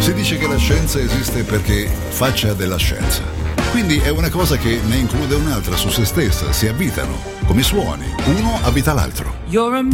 Si dice che la scienza esiste perché faccia della scienza. Quindi è una cosa che ne include un'altra su se stessa, si avvitano, come i suoni, uno avvita l'altro. You're a